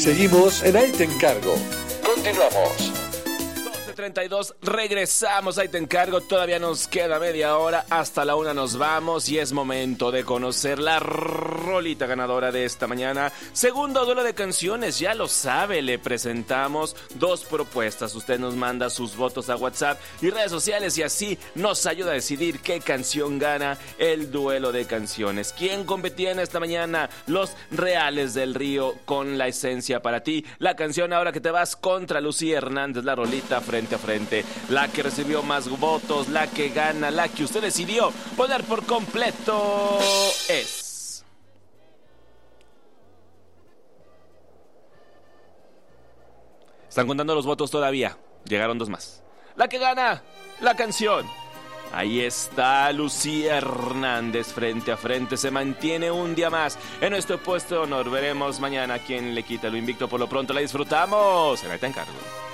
Seguimos en Ahí Te Encargo. Continuamos. 12:32, regresamos, ahí te encargo, todavía nos queda media hora, hasta la 1 nos vamos y es momento de conocer la rolita ganadora de esta mañana. Segundo duelo de canciones, ya lo sabe, le presentamos 2 propuestas, usted nos manda sus votos a WhatsApp y redes sociales y así nos ayuda a decidir qué canción gana el duelo de canciones. ¿Quién competía en esta mañana? Los Reales del Río con La Esencia para ti, la canción Ahora que te vas contra Lucía Hernández, la rolita frente a frente, la que recibió más votos, la que gana, la que usted decidió poner por completo es... Están contando los votos todavía, llegaron 2 más. La que gana, la canción. Ahí está Lucía Hernández frente a frente, se mantiene un día más en nuestro puesto de honor. Veremos mañana quién le quita lo invicto. Por lo pronto la disfrutamos. En Ahí Te Encargo.